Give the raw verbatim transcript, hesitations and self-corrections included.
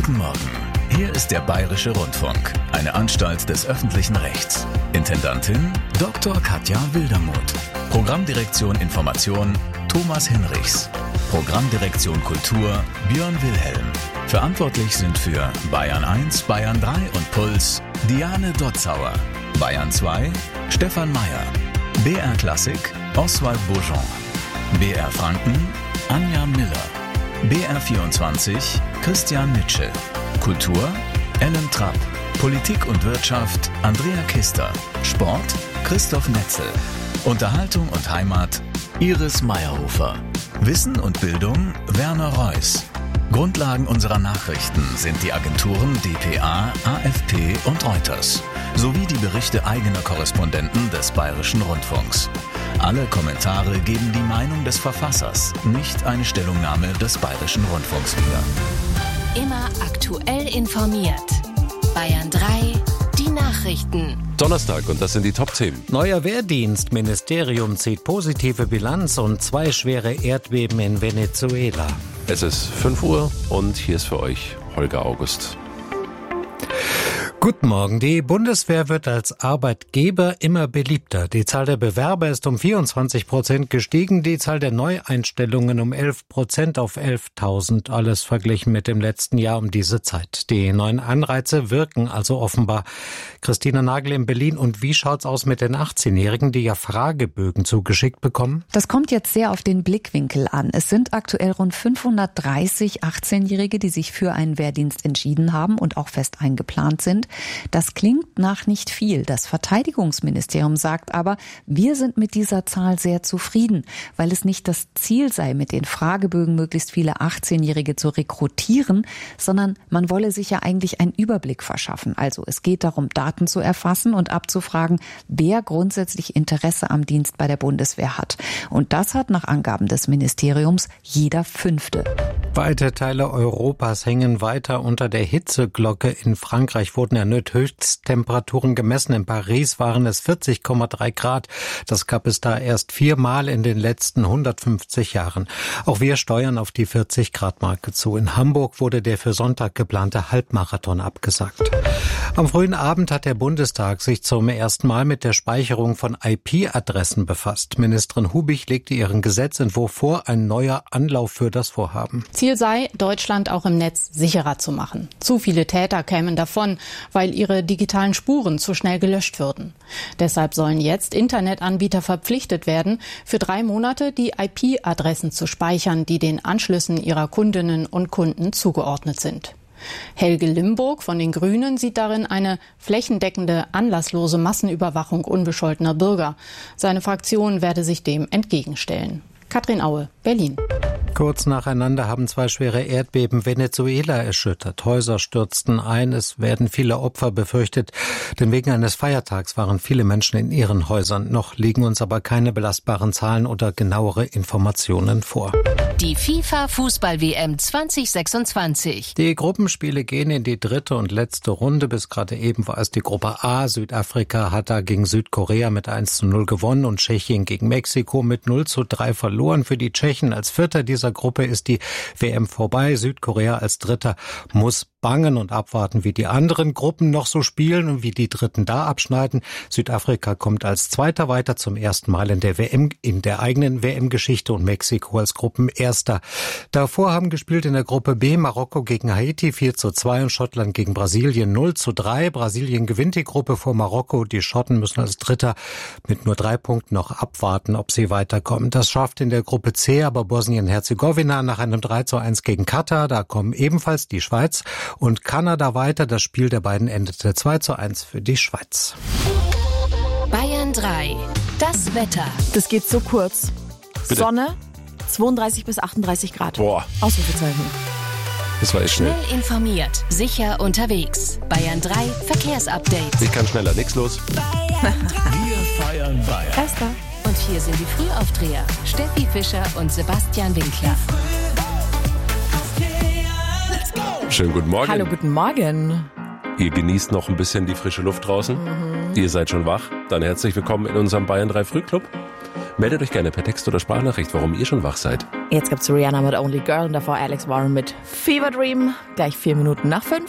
Guten Morgen. Hier ist der Bayerische Rundfunk, eine Anstalt des öffentlichen Rechts. Intendantin Doktor Katja Wildermuth. Programmdirektion Information Thomas Hinrichs. Programmdirektion Kultur Björn Wilhelm. Verantwortlich sind für Bayern eins, Bayern drei und Puls Diane Dotzauer. Bayern zwei Stefan Meyer. B R Klassik Oswald Bourgeon. B R Franken Anja Miller. B R vierundzwanzig Christian Mitschel. Kultur Ellen Trapp. Politik und Wirtschaft Andrea Kister. Sport Christoph Netzel. Unterhaltung und Heimat Iris Meyerhofer. Wissen und Bildung Werner Reuss. Grundlagen unserer Nachrichten sind die Agenturen D P A, A F P und Reuters sowie die Berichte eigener Korrespondenten des Bayerischen Rundfunks. Alle Kommentare geben die Meinung des Verfassers, nicht eine Stellungnahme des Bayerischen Rundfunks wieder. Immer aktuell informiert. Bayern drei, die Nachrichten. Donnerstag und das sind die Top-Themen. Neuer Wehrdienst, Ministerium zieht positive Bilanz und zwei schwere Erdbeben in Venezuela. Es ist fünf Uhr und hier ist für euch Holger August. Guten Morgen. Die Bundeswehr wird als Arbeitgeber immer beliebter. Die Zahl der Bewerber ist um vierundzwanzig Prozent gestiegen, die Zahl der Neueinstellungen um elf Prozent auf elftausend. Alles verglichen mit dem letzten Jahr um diese Zeit. Die neuen Anreize wirken also offenbar. Christina Nagel in Berlin. Und wie schaut's aus mit den achtzehnjährigen, die ja Fragebögen zugeschickt bekommen? Das kommt jetzt sehr auf den Blickwinkel an. Es sind aktuell rund fünfhundertdreißig achtzehnjährige, die sich für einen Wehrdienst entschieden haben und auch fest eingeplant sind. Das klingt nach nicht viel. Das Verteidigungsministerium sagt aber, wir sind mit dieser Zahl sehr zufrieden, weil es nicht das Ziel sei, mit den Fragebögen möglichst viele achtzehnjährige zu rekrutieren, sondern man wolle sich ja eigentlich einen Überblick verschaffen. Also es geht darum, Daten zu erfassen und abzufragen, wer grundsätzlich Interesse am Dienst bei der Bundeswehr hat. Und das hat nach Angaben des Ministeriums jeder Fünfte. Weite Teile Europas hängen weiter unter der Hitzeglocke. In Frankreich wurden erneut Höchsttemperaturen gemessen. In Paris waren es vierzig Komma drei Grad. Das gab es da erst viermal in den letzten hundertfünfzig Jahren. Auch wir steuern auf die vierzig Grad Marke zu. In Hamburg wurde der für Sonntag geplante Halbmarathon abgesagt. Am frühen Abend hat der Bundestag sich zum ersten Mal mit der Speicherung von I P-Adressen befasst. Ministerin Hubich legte ihren Gesetzentwurf vor, ein neuer Anlauf für das Vorhaben. Ziel sei, Deutschland auch im Netz sicherer zu machen. Zu viele Täter kämen davon, weil ihre digitalen Spuren zu schnell gelöscht würden. Deshalb sollen jetzt Internetanbieter verpflichtet werden, für drei Monate die I P-Adressen zu speichern, die den Anschlüssen ihrer Kundinnen und Kunden zugeordnet sind. Helge Limburg von den Grünen sieht darin eine flächendeckende, anlasslose Massenüberwachung unbescholtener Bürger. Seine Fraktion werde sich dem entgegenstellen. Katrin Aue, Berlin. Kurz nacheinander haben zwei schwere Erdbeben Venezuela erschüttert. Häuser stürzten ein, es werden viele Opfer befürchtet, denn wegen eines Feiertags waren viele Menschen in ihren Häusern. Noch liegen uns aber keine belastbaren Zahlen oder genauere Informationen vor. Die FIFA-Fußball-W M zwanzig sechsundzwanzig. Die Gruppenspiele gehen in die dritte und letzte Runde. Bis gerade eben war es die Gruppe A. Südafrika hat da gegen Südkorea mit eins zu null gewonnen und Tschechien gegen Mexiko mit null zu drei verloren. Für die Tschechen als Vierter dieser Gruppe ist die W M vorbei. Südkorea als Dritter muss bangen und abwarten, wie die anderen Gruppen noch so spielen und wie die Dritten da abschneiden. Südafrika kommt als Zweiter weiter, zum ersten Mal in der W M, in der eigenen W M-Geschichte, und Mexiko als Gruppenerster. Davor haben gespielt in der Gruppe B Marokko gegen Haiti vier zu zwei und Schottland gegen Brasilien null zu drei. Brasilien gewinnt die Gruppe vor Marokko. Die Schotten müssen als Dritter mit nur drei Punkten noch abwarten, ob sie weiterkommen. Das schafft in der Gruppe C aber Bosnien-Herzegowina nach einem drei zu eins gegen Katar. Da kommen ebenfalls die Schweiz und Kanada weiter. Das Spiel der beiden endete zwei zu eins für die Schweiz. Bayern drei. Das Wetter. Das geht so kurz. Bitte? Sonne, zweiunddreißig bis achtunddreißig Grad. Boah. Ausrufezeichen. Das war echt schnell. Schnell informiert, sicher unterwegs. Bayern drei Verkehrsupdate. Ich kann schneller, nix los. Wir feiern Bayern. Esther. Und hier sind die Frühaufdreher. Steffi Fischer und Sebastian Winkler. Schönen guten Morgen. Hallo, guten Morgen. Ihr genießt noch ein bisschen die frische Luft draußen. Mhm. Ihr seid schon wach. Dann herzlich willkommen in unserem Bayern drei Frühclub. Meldet euch gerne per Text oder Sprachnachricht, warum ihr schon wach seid. Jetzt gibt's Rihanna mit Only Girl und davor Alex Warren mit Fever Dream. Gleich vier Minuten nach fünf.